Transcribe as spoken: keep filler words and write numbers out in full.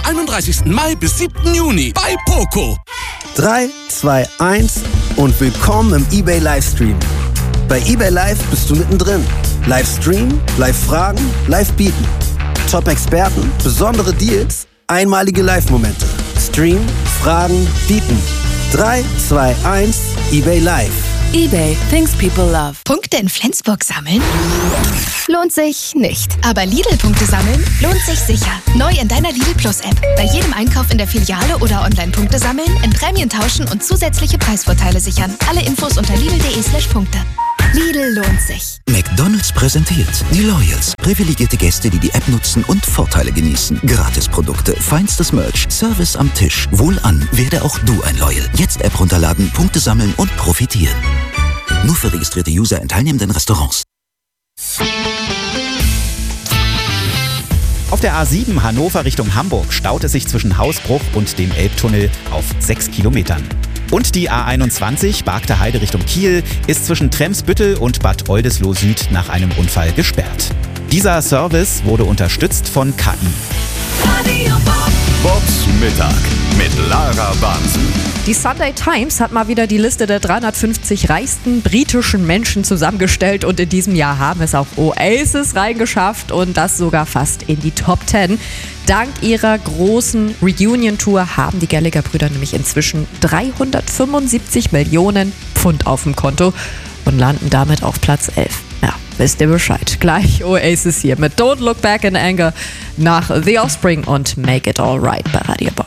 einunddreißigsten Mai bis siebten Juni bei Poco. drei, zwei, eins und willkommen im eBay Livestream. Bei eBay Live bist du mittendrin. Livestream, Live-Fragen, Live-Bieten. Top-Experten, besondere Deals, einmalige Live-Momente. Stream, Fragen, Bieten. drei, zwei, eins, eBay Live. eBay, things people love. Punkte in Flensburg sammeln? Lohnt sich nicht. Aber Lidl-Punkte sammeln lohnt sich sicher. Neu in deiner Lidl Plus-App. Bei jedem Einkauf in der Filiale oder Online-Punkte sammeln, in Prämien tauschen und zusätzliche Preisvorteile sichern. Alle Infos unter lidl.de slash Punkte. Lidl lohnt sich. McDonald's präsentiert die Loyals. Privilegierte Gäste, die die App nutzen und Vorteile genießen. Gratisprodukte, feinstes Merch, Service am Tisch. Wohlan, werde auch du ein Loyal. Jetzt App runterladen, Punkte sammeln und profitieren. Nur für registrierte User in teilnehmenden Restaurants. Auf der A sieben Hannover Richtung Hamburg staut es sich zwischen Hausbruch und dem Elbtunnel auf sechs Kilometern. Und die A einundzwanzig Bargter Heide Richtung Kiel ist zwischen Tremsbüttel und Bad Oldesloe Süd nach einem Unfall gesperrt. Dieser Service wurde unterstützt von K I. Bobs Mittag mit Lara Bansen. Die Sunday Times hat mal wieder die Liste der dreihundertfünfzig reichsten britischen Menschen zusammengestellt und in diesem Jahr haben es auch Oasis reingeschafft und das sogar fast in die Top zehn. Dank ihrer großen Reunion-Tour haben die Gallagher-Brüder nämlich inzwischen dreihundertfünfundsiebzig Millionen Pfund auf dem Konto und landen damit auf Platz elf. Ja, wisst ihr Bescheid. Gleich Oasis hier mit Don't Look Back in Anger nach The Offspring und Make It All Right bei Radio Bob.